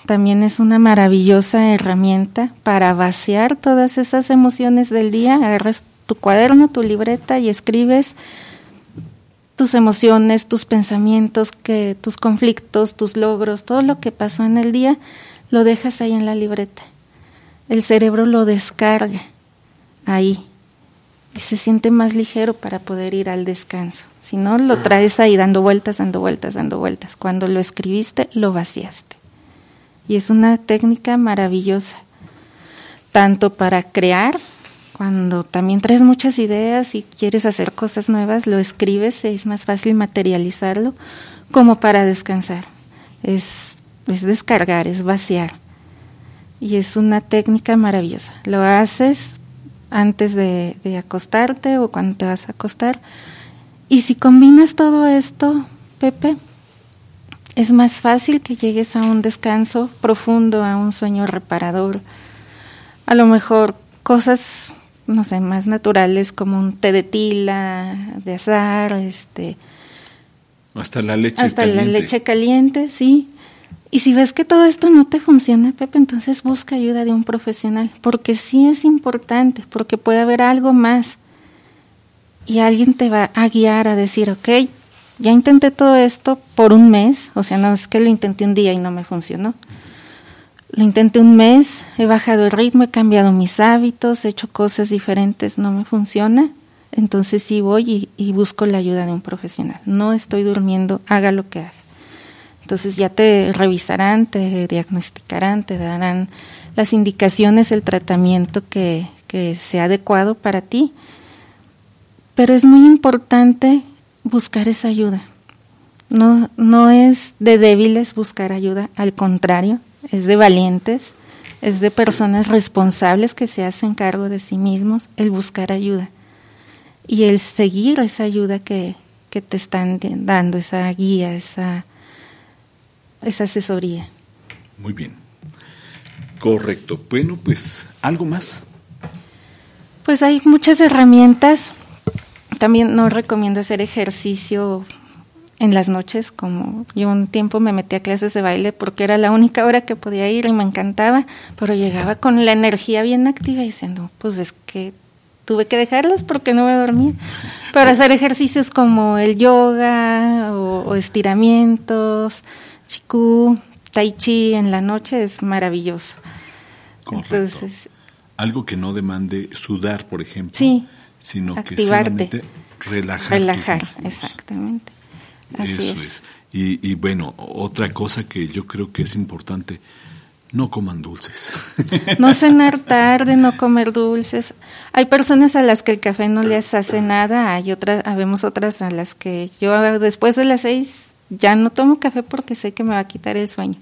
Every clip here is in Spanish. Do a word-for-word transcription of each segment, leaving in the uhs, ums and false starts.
también es una maravillosa herramienta para vaciar todas esas emociones del día. Agarras tu cuaderno, tu libreta y escribes tus emociones, tus pensamientos, que, tus conflictos, tus logros, todo lo que pasó en el día, lo dejas ahí en la libreta. El cerebro lo descarga ahí y se siente más ligero para poder ir al descanso. Si no, lo traes ahí dando vueltas, dando vueltas, dando vueltas. Cuando lo escribiste, lo vaciaste. Y es una técnica maravillosa, tanto para crear, cuando también traes muchas ideas y quieres hacer cosas nuevas, lo escribes, es más fácil materializarlo, como para descansar. Es, es descargar, es vaciar. Y es una técnica maravillosa. Lo haces antes de, de acostarte o cuando te vas a acostar. Y si combinas todo esto, Pepe, es más fácil que llegues a un descanso profundo, a un sueño reparador. A lo mejor cosas, no sé, más naturales como un té de tila, de azahar, este, hasta la leche hasta caliente. la leche caliente, sí. Y si ves que todo esto no te funciona, Pepe, entonces busca ayuda de un profesional, porque sí es importante, porque puede haber algo más. Y alguien te va a guiar a decir, ok, ya intenté todo esto por un mes, o sea, no es que lo intenté un día y no me funcionó. Lo intenté un mes, he bajado el ritmo, he cambiado mis hábitos, he hecho cosas diferentes, no me funciona. Entonces sí voy y, y busco la ayuda de un profesional. No estoy durmiendo, haga lo que haga. Entonces ya te revisarán, te diagnosticarán, te darán las indicaciones, el tratamiento que, que sea adecuado para ti. Pero es muy importante buscar esa ayuda. No, no es de débiles buscar ayuda, al contrario, es de valientes, es de personas responsables que se hacen cargo de sí mismos el buscar ayuda. Y el seguir esa ayuda que, que te están dando, esa guía, esa... esa asesoría. Muy bien. Correcto. Bueno, pues, ¿algo más? Pues hay muchas herramientas. También no recomiendo hacer ejercicio en las noches, como yo un tiempo me metí a clases de baile porque era la única hora que podía ir y me encantaba, pero llegaba con la energía bien activa y diciendo, pues es que tuve que dejarlas porque no me dormía. Pero hacer ejercicios como el yoga o, o estiramientos, Qigong, Tai Chi en la noche es maravilloso. Correcto. Entonces, algo que no demande sudar, por ejemplo, sí, sino activarte, que solamente relajar. Relajar, exactamente. Así Eso es. es. Y, y bueno, otra cosa que yo creo que es importante, no coman dulces. No cenar tarde, no comer dulces. Hay personas a las que el café no les hace nada, hay otras, habemos otras a las que yo después de las seis ya no tomo café porque sé que me va a quitar el sueño.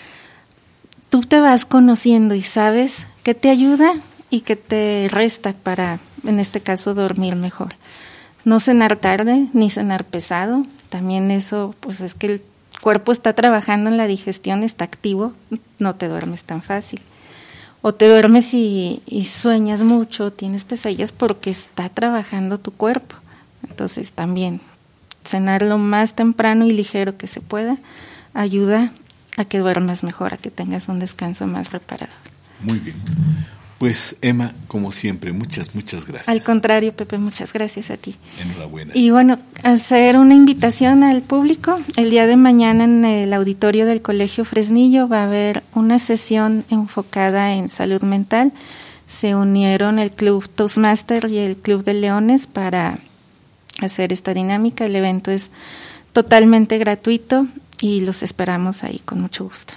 Tú te vas conociendo y sabes qué te ayuda y qué te resta para, en este caso, dormir mejor. No cenar tarde, ni cenar pesado. También eso, pues es que el cuerpo está trabajando en la digestión, está activo, no te duermes tan fácil. O te duermes y, y sueñas mucho, tienes pesadillas porque está trabajando tu cuerpo. Entonces también cenar lo más temprano y ligero que se pueda ayuda a que duermas mejor, a que tengas un descanso más reparador. Muy bien. Pues Emma, como siempre, muchas, muchas gracias. Al contrario, Pepe, muchas gracias a ti. Enhorabuena. Y bueno, hacer una invitación al público. El día de mañana en el auditorio del Colegio Fresnillo va a haber una sesión enfocada en salud mental. Se unieron el Club Toastmaster y el Club de Leones para hacer esta dinámica. El evento es totalmente gratuito y los esperamos ahí con mucho gusto.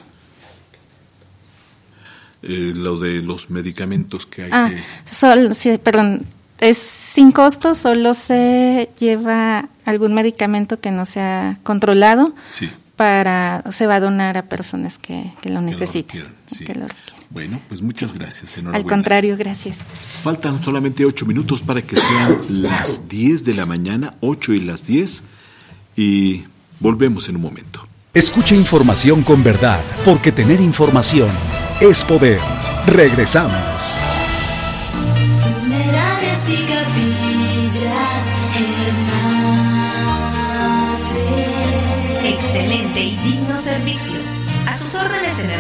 Eh, lo de los medicamentos que hay ah, que... Sol, sí, perdón, es sin costo, solo se lleva algún medicamento que no sea controlado, sí. para se va a donar a personas que, que lo necesiten. Que lo requieran, sí. Que lo requieran. Bueno, pues muchas gracias, enhorabuena. Al contrario, gracias. Faltan solamente ocho minutos para que sean las diez de la mañana, ocho y las diez, y volvemos en un momento. Escucha información con verdad, porque tener información es poder. Regresamos.